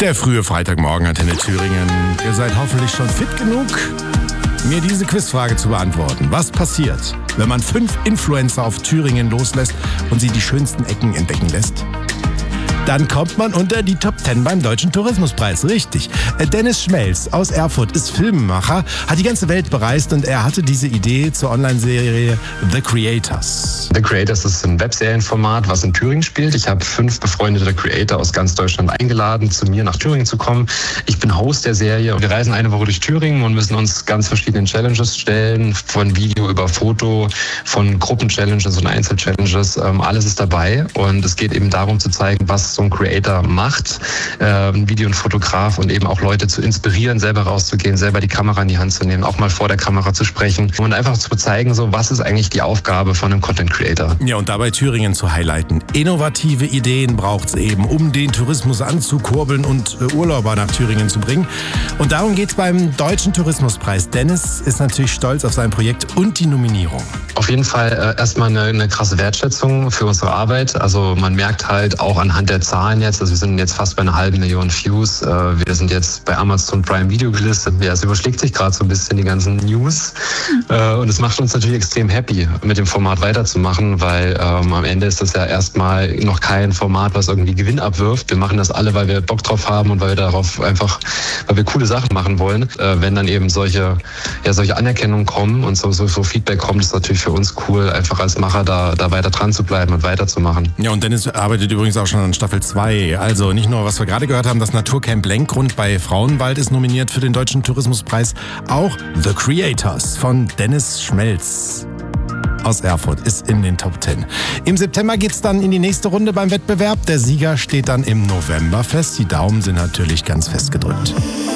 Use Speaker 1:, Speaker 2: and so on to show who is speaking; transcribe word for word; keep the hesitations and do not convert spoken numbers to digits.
Speaker 1: Der frühe Freitagmorgen, Antenne Thüringen. Ihr seid hoffentlich schon fit genug, mir diese Quizfrage zu beantworten. Was passiert, wenn man fünf Influencer auf Thüringen loslässt und sie die schönsten Ecken entdecken lässt? Dann kommt man unter die Top Ten beim Deutschen Tourismuspreis. Richtig. Dennis Schmelz aus Erfurt ist Filmemacher, hat die ganze Welt bereist und er hatte diese Idee zur Online-Serie The Creators.
Speaker 2: The Creators ist ein Webserienformat, was in Thüringen spielt. Ich habe fünf befreundete Creator aus ganz Deutschland eingeladen, zu mir nach Thüringen zu kommen. Ich bin Host der Serie. Wir reisen eine Woche durch Thüringen und müssen uns ganz verschiedene Challenges stellen, von Video über Foto, von Gruppen-Challenges und Einzel-Challenges. Ähm, alles ist dabei und es geht eben darum zu zeigen, was so ein Creator macht, äh, ein Video- und Fotograf, und eben auch Leute zu inspirieren, selber rauszugehen, selber die Kamera in die Hand zu nehmen, auch mal vor der Kamera zu sprechen und einfach zu zeigen, so, was ist eigentlich die Aufgabe von einem Content Creator.
Speaker 1: Ja, und dabei Thüringen zu highlighten. Innovative Ideen braucht es eben, um den Tourismus anzukurbeln und äh, Urlauber nach Thüringen zu bringen. Und darum geht es beim Deutschen Tourismuspreis. Dennis ist natürlich stolz auf sein Projekt und die Nominierung.
Speaker 2: Auf jeden Fall äh, erstmal eine, eine krasse Wertschätzung für unsere Arbeit. Also man merkt halt auch anhand der Zahlen jetzt, also wir sind jetzt fast bei einer halben Million Views. Äh, wir sind jetzt bei Amazon Prime Video gelistet. Ja, es überschlägt sich gerade so ein bisschen die ganzen News. Äh, und es macht uns natürlich extrem happy, mit dem Format weiterzumachen, weil ähm, am Ende ist das ja erstmal noch kein Format, was irgendwie Gewinn abwirft. Wir machen das alle, weil wir Bock drauf haben und weil wir darauf einfach, weil wir coole Sachen machen wollen. Äh, wenn dann eben solche, ja, solche Anerkennungen kommen und so, so, so Feedback kommt, ist natürlich für uns cool, einfach als Macher da, da weiter dran zu bleiben und weiterzumachen.
Speaker 1: Ja, und Dennis arbeitet übrigens auch schon an Staffel zwei. Also nicht nur, was wir gerade gehört haben, das Naturcamp Lenkgrund bei Frauenwald ist nominiert für den Deutschen Tourismuspreis. Auch The Creators von Dennis Schmelz aus Erfurt ist in den Top Ten. Im September geht's dann in die nächste Runde beim Wettbewerb. Der Sieger steht dann im November fest. Die Daumen sind natürlich ganz fest gedrückt.